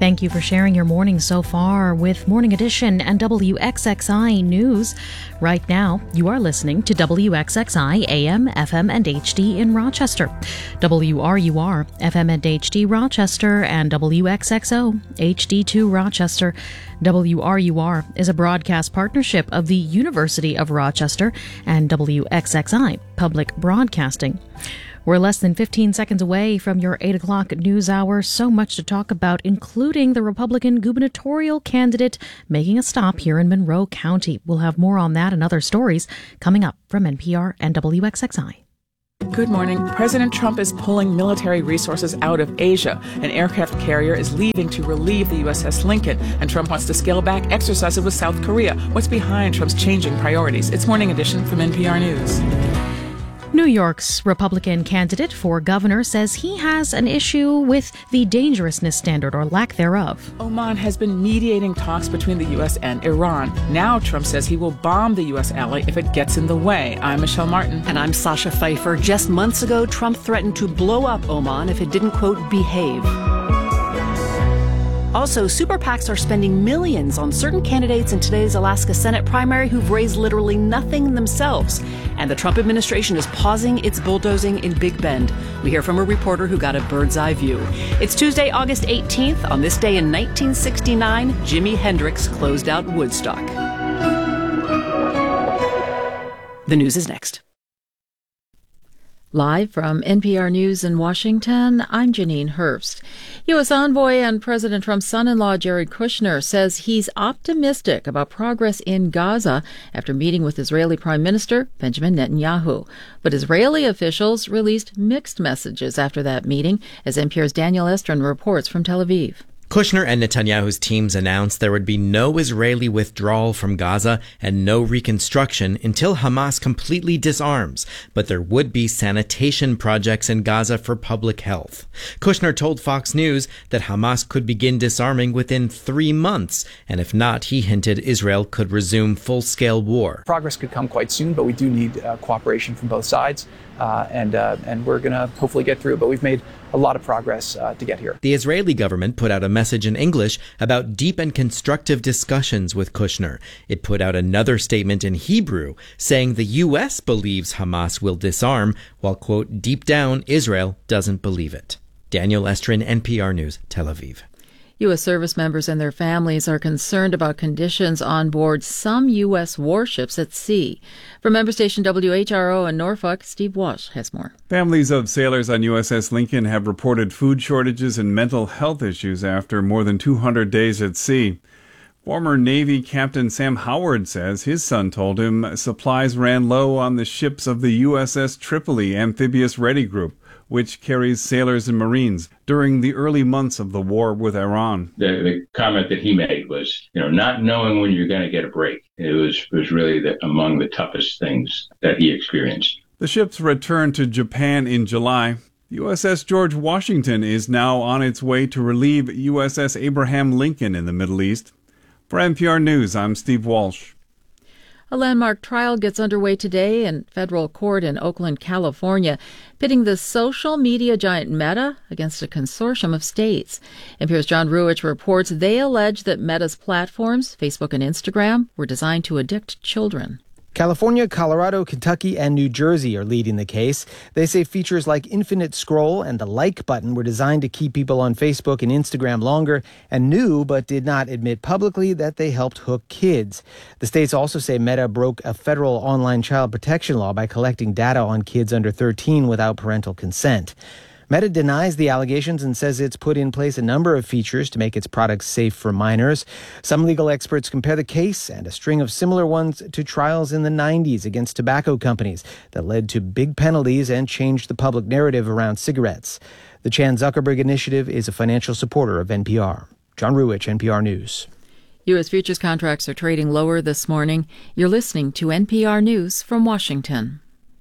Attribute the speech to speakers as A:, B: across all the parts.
A: Thank you for sharing your morning so far with Morning Edition and WXXI News. Right now, you are listening to WXXI AM, FM, and HD in Rochester, WRUR, FM and HD Rochester, and WXXO, HD2 Rochester. WRUR is a broadcast partnership of the University of Rochester and WXXI Public Broadcasting. We're less than 15 seconds away from your 8 o'clock news hour. So much to talk about, including the Republican gubernatorial candidate making a stop here in Monroe County. We'll have more on that and other stories coming up from NPR and WXXI.
B: Good morning. President Trump is pulling military resources out of Asia. An aircraft carrier is leaving to relieve the USS Lincoln, and Trump wants to scale back exercises with South Korea. What's behind Trump's changing priorities? It's Morning Edition from NPR News.
A: New York's Republican candidate for governor says he has an issue with the dangerousness standard or lack thereof.
B: Oman has been mediating talks between the U.S. and Iran. Now Trump says he will bomb the U.S. ally if it gets in the way. I'm Michelle Martin.
C: And I'm Sasha Pfeiffer. Just months ago, Trump threatened to blow up Oman if it didn't, quote, behave. Also, super PACs are spending millions on certain candidates in today's Alaska Senate primary who've raised literally nothing themselves. And the Trump administration is pausing its bulldozing in Big Bend. We hear from a reporter who got a bird's eye view. It's Tuesday, August 18th. On this day in 1969, Jimi Hendrix closed out Woodstock. The news is next.
D: Live from NPR News in Washington, I'm Janine Hurst. U.S. envoy and President Trump's son-in-law Jared Kushner says he's optimistic about progress in Gaza after meeting with Israeli Prime Minister Benjamin Netanyahu. But Israeli officials released mixed messages after that meeting, as NPR's Daniel Estrin reports from Tel Aviv.
E: Kushner and Netanyahu's teams announced there would be no Israeli withdrawal from Gaza and no reconstruction until Hamas completely disarms, but there would be sanitation projects in Gaza for public health. Kushner told Fox News that Hamas could begin disarming within 3 months, and if not, he hinted Israel could resume full-scale war.
F: Progress could come quite soon, but we do need cooperation from both sides, and we're going to hopefully get through it, but we've made a lot of progress to get here.
E: The Israeli government put out a message in English about deep and constructive discussions with Kushner. It put out another statement in Hebrew saying the U.S. believes Hamas will disarm, while, quote, deep down, Israel doesn't believe it. Daniel Estrin, NPR News, Tel Aviv.
D: U.S. service members and their families are concerned about conditions on board some U.S. warships at sea. From member station WHRO in Norfolk, Steve Walsh has more.
G: Families of sailors on USS Lincoln have reported food shortages and mental health issues after more than 200 days at sea. Former Navy Captain Sam Howard says his son told him supplies ran low on the ships of the USS Tripoli Amphibious Ready Group, which carries sailors and Marines during the early months of the war with Iran.
H: The comment that he made was, not knowing when you're going to get a break. It was really among the toughest things that he experienced.
G: The ships returned to Japan in July. USS George Washington is now on its way to relieve USS Abraham Lincoln in the Middle East. For NPR News, I'm Steve Walsh.
D: A landmark trial gets underway today in federal court in Oakland, California, pitting the social media giant Meta against a consortium of states. NPR's John Ruwitch reports they allege that Meta's platforms, Facebook and Instagram, were designed to addict children.
I: California, Colorado, Kentucky, and New Jersey are leading the case. They say features like infinite scroll and the like button were designed to keep people on Facebook and Instagram longer and knew but did not admit publicly that they helped hook kids. The states also say Meta broke a federal online child protection law by collecting data on kids under 13 without parental consent. Meta denies the allegations and says it's put in place a number of features to make its products safe for minors. Some legal experts compare the case and a string of similar ones to trials in the 90s against tobacco companies that led to big penalties and changed the public narrative around cigarettes. The Chan Zuckerberg Initiative is a financial supporter of NPR. John Ruwitch, NPR News.
D: U.S. futures contracts are trading lower this morning. You're listening to NPR News from Washington.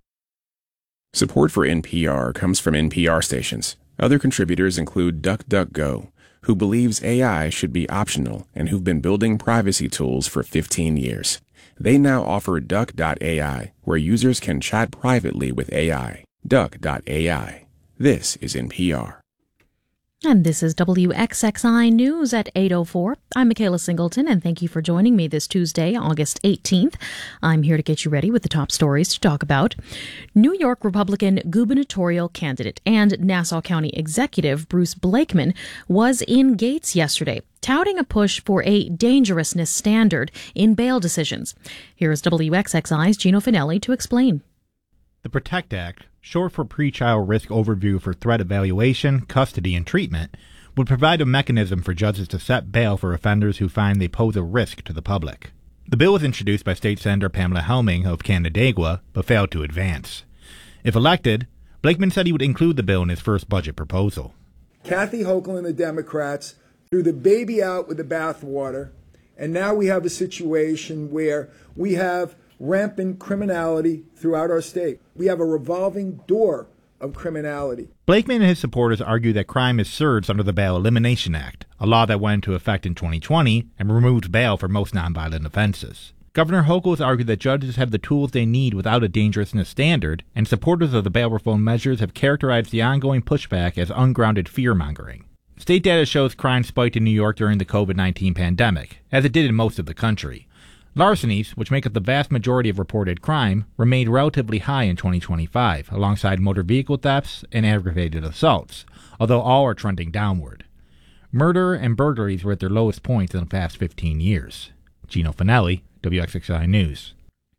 J: Support for NPR comes from NPR stations. Other contributors include DuckDuckGo, who believes AI should be optional and who've been building privacy tools for 15 years. They now offer Duck.ai, where users can chat privately with AI. Duck.ai. This is NPR.
A: And this is WXXI News at 8:04. I'm Michaela Singleton, and thank you for joining me this Tuesday, August 18th. I'm here to get you ready with the top stories to talk about. New York Republican gubernatorial candidate and Nassau County executive Bruce Blakeman was in Gates yesterday, touting a push for a dangerousness standard in bail decisions. Here's WXXI's Gino Finelli to explain.
K: The PROTECT Act, short for Pretrial Risk Overview for Threat Evaluation, Custody, and Treatment, would provide a mechanism for judges to set bail for offenders who find they pose a risk to the public. The bill was introduced by State Senator Pamela Helming of Canandaigua, but failed to advance. If elected, Blakeman said he would include the bill in his first budget proposal.
L: Kathy Hochul and the Democrats threw the baby out with the bathwater, and now we have a situation where we have rampant criminality throughout our state. We have a revolving door of criminality.
K: Blakeman and his supporters argue that crime is surged under the Bail Elimination Act, a law that went into effect in 2020 and removed bail for most nonviolent offenses. Governor Hochul has argued that judges have the tools they need without a dangerousness standard, and supporters of the bail reform measures have characterized the ongoing pushback as ungrounded fear-mongering. State data shows crime spiked in New York during the COVID-19 pandemic, as it did in most of the country. Larcenies, which make up the vast majority of reported crime, remained relatively high in 2025, alongside motor vehicle thefts and aggravated assaults, although all are trending downward. Murder and burglaries were at their lowest points in the past 15 years. Gino Finelli, WXXI News.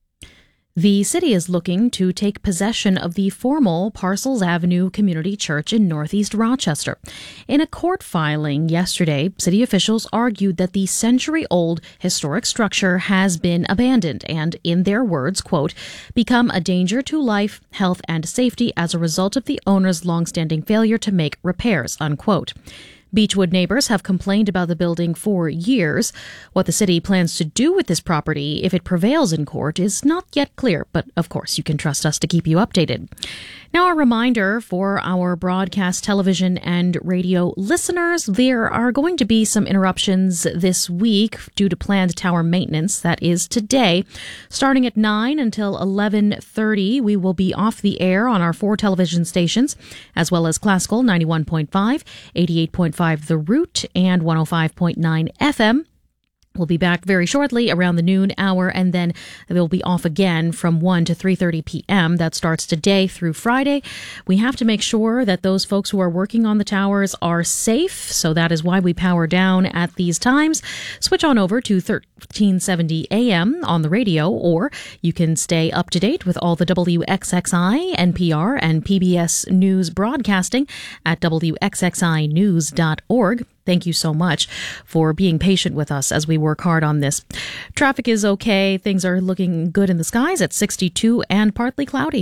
A: The city is looking to take possession of the former Parcels Avenue Community Church in northeast Rochester. In a court filing yesterday, city officials argued that the century-old historic structure has been abandoned and, in their words, quote, become a danger to life, health, and safety as a result of the owner's longstanding failure to make repairs, unquote. Beechwood neighbors have complained about the building for years. What the city plans to do with this property if it prevails in court is not yet clear, but of course you can trust us to keep you updated. Now, a reminder for our broadcast television and radio listeners, there are going to be some interruptions this week due to planned tower maintenance. That is today. Starting at 9 until 11:30, we will be off the air on our 4 television stations, as well as Classical 91.5, 88.5 The Root, and 105.9 FM. We'll be back very shortly around the noon hour, and then we'll be off again from 1 to 3:30 p.m. That starts today through Friday. We have to make sure that those folks who are working on the towers are safe, so that is why we power down at these times. Switch on over to 1370 a.m. on the radio, or you can stay up to date with all the WXXI, NPR, and PBS News broadcasting at WXXInews.org. Thank you so much for being patient with us as we work hard on this. Traffic is okay. Things are looking good in the skies at 62 and partly cloudy.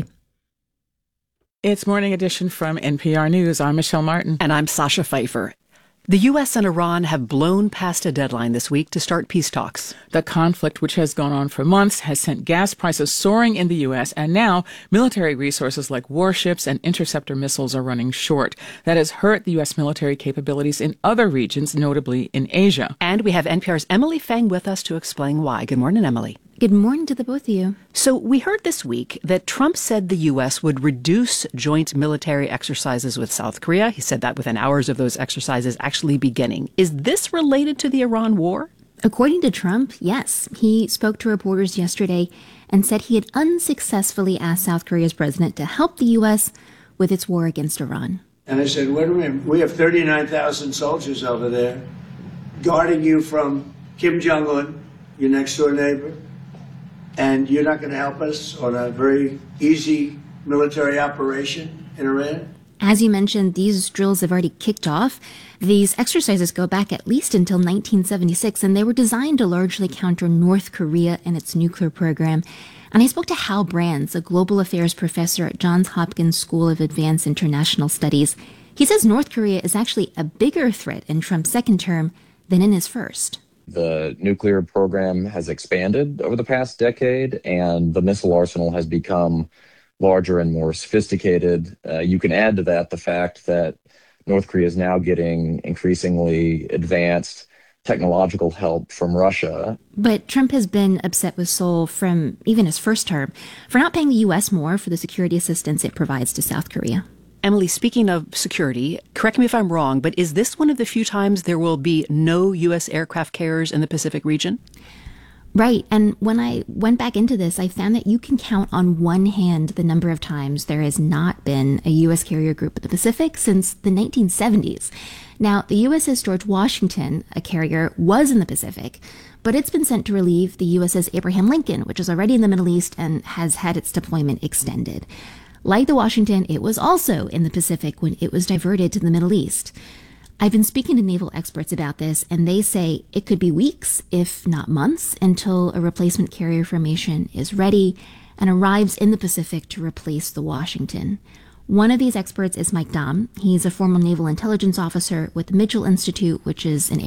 B: It's Morning Edition from NPR News. I'm Michelle Martin.
C: And I'm Sasha Pfeiffer. The U.S. and Iran have blown past a deadline this week to start peace talks.
B: The conflict, which has gone on for months, has sent gas prices soaring in the U.S., and now military resources like warships and interceptor missiles are running short. That has hurt the U.S. military capabilities in other regions, notably in Asia.
C: And we have NPR's Emily Feng with us to explain why. Good morning, Emily.
M: Good morning to the both of you.
C: So we heard this week that Trump said the U.S. would reduce joint military exercises with South Korea. He said that within hours of those exercises actually beginning. Is this related to the Iran war?
M: According to Trump, yes. He spoke to reporters yesterday and said he had unsuccessfully asked South Korea's president to help the U.S. with its war against Iran.
N: And I said, wait a minute, we have 39,000 soldiers over there guarding you from Kim Jong-un, your next door neighbor. And you're not going to help us on a very easy military operation in Iran?
M: As you mentioned, these drills have already kicked off. These exercises go back at least until 1976, and they were designed to largely counter North Korea and its nuclear program. And I spoke to Hal Brands, a global affairs professor at Johns Hopkins School of Advanced International Studies. He says North Korea is actually a bigger threat in Trump's second term than in his first.
O: The nuclear program has expanded over the past decade, and the missile arsenal has become larger and more sophisticated. You can add to that the fact that North Korea is now getting increasingly advanced technological help from Russia.
M: But Trump has been upset with Seoul from even his first term for not paying the U.S. more for the security assistance it provides to South Korea.
C: Emily, speaking of security, correct me if I'm wrong, but is this one of the few times there will be no U.S. aircraft carriers in the Pacific region?
M: Right. And when I went back into this, I found that you can count on one hand the number of times there has not been a U.S. carrier group in the Pacific since the 1970s. Now, the USS George Washington, a carrier, was in the Pacific, but it's been sent to relieve the USS Abraham Lincoln, which is already in the Middle East and has had its deployment extended. Like the Washington, it was also in the Pacific when it was diverted to the Middle East. I've been speaking to naval experts about this, and they say it could be weeks, if not months, until a replacement carrier formation is ready and arrives in the Pacific to replace the Washington. One of these experts is Mike Dahm. He's a former naval intelligence officer with the Mitchell Institute, which is an